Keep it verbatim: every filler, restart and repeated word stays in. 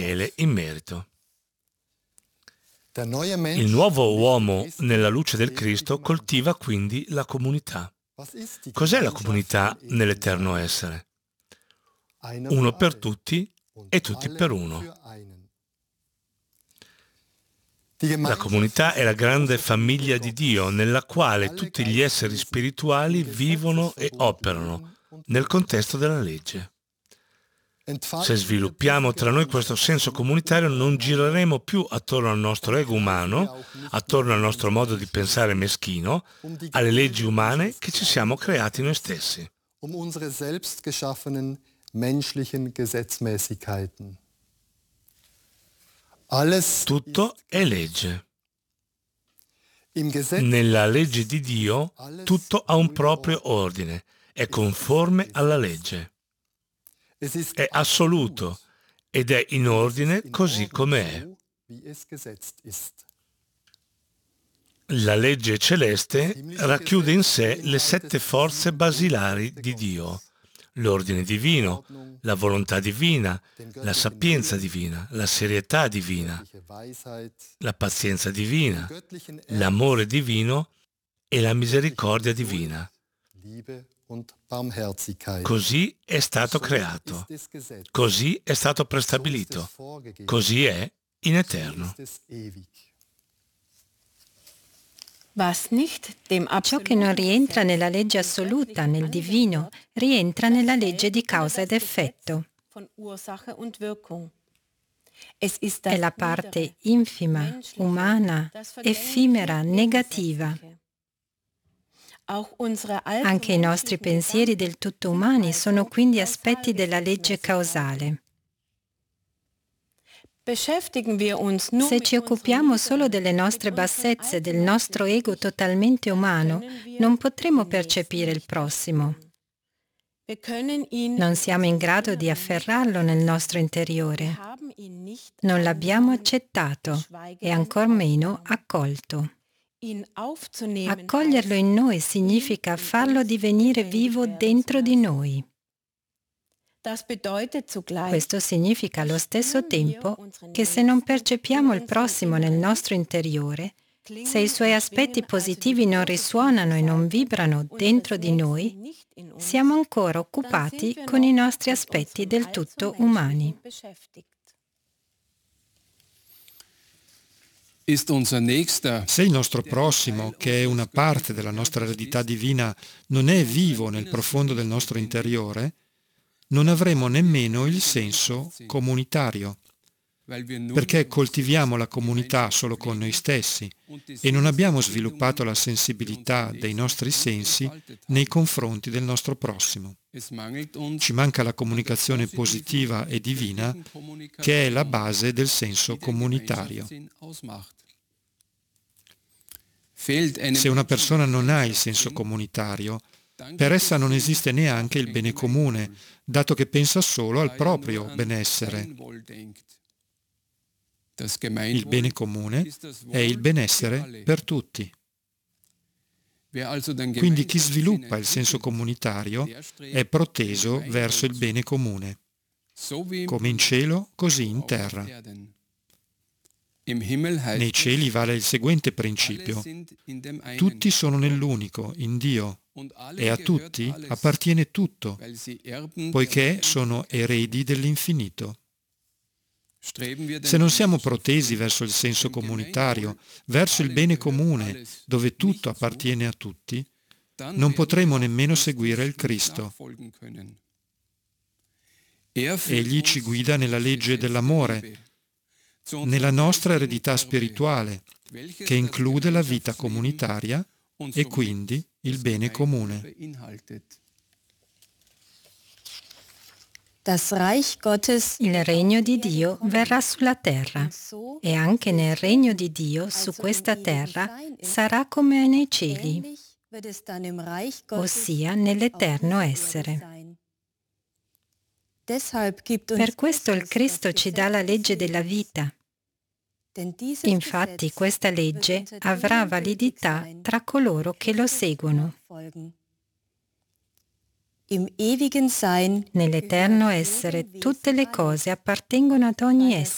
Raffaele in merito. Il nuovo uomo nella luce del Cristo coltiva quindi la comunità. Cos'è la comunità nell'eterno essere? Uno per tutti e tutti per uno. La comunità è la grande famiglia di Dio, nella quale tutti gli esseri spirituali vivono e operano nel contesto della legge. Se sviluppiamo tra noi questo senso comunitario, non gireremo più attorno al nostro ego umano, attorno al nostro modo di pensare meschino, alle leggi umane che ci siamo creati noi stessi. Um unsere selbst geschaffenen menschlichen Gesetzmäßigkeiten. Alles Tutto è legge. Nella legge di Dio tutto ha un proprio ordine, è conforme alla legge. È assoluto ed è in ordine così come è. La legge celeste racchiude in sé le sette forze basilari di Dio: l'ordine divino, la volontà divina, la sapienza divina, la serietà divina, la pazienza divina, l'amore divino e la misericordia divina. Così è stato creato, così è stato prestabilito, così è in eterno. Ciò che non rientra nella legge assoluta, nel divino, rientra nella legge di causa ed effetto. È la parte infima, umana, effimera, negativa. Anche i nostri pensieri del tutto umani sono quindi aspetti della legge causale. Se ci occupiamo solo delle nostre bassezze, del nostro ego totalmente umano, non potremo percepire il prossimo. Non siamo in grado di afferrarlo nel nostro interiore. Non l'abbiamo accettato e ancor meno accolto. Accoglierlo in noi significa farlo divenire vivo dentro di noi. Questo significa allo stesso tempo che se non percepiamo il prossimo nel nostro interiore, se i suoi aspetti positivi non risuonano e non vibrano dentro di noi, siamo ancora occupati con i nostri aspetti del tutto umani. Se il nostro prossimo, che è una parte della nostra eredità divina, non è vivo nel profondo del nostro interiore, non avremo nemmeno il senso comunitario, perché coltiviamo la comunità solo con noi stessi e non abbiamo sviluppato la sensibilità dei nostri sensi nei confronti del nostro prossimo. Ci manca la comunicazione positiva e divina, che è la base del senso comunitario. Se una persona non ha il senso comunitario, per essa non esiste neanche il bene comune, dato che pensa solo al proprio benessere. Il bene comune è il benessere per tutti. Quindi chi sviluppa il senso comunitario è proteso verso il bene comune, come in cielo, così in terra. Nei cieli vale il seguente principio: tutti sono nell'unico, in Dio, e a tutti appartiene tutto, poiché sono eredi dell'infinito. Se non siamo protesi verso il senso comunitario, verso il bene comune, dove tutto appartiene a tutti, non potremo nemmeno seguire il Cristo. Egli ci guida nella legge dell'amore, nella nostra eredità spirituale, che include la vita comunitaria e quindi il bene comune. Il regno di Dio verrà sulla terra e anche nel regno di Dio su questa terra sarà come è nei cieli, ossia nell'eterno essere. Per questo il Cristo ci dà la legge della vita. Infatti questa legge avrà validità tra coloro che lo seguono. Nell'eterno essere tutte le cose appartengono ad ogni essere.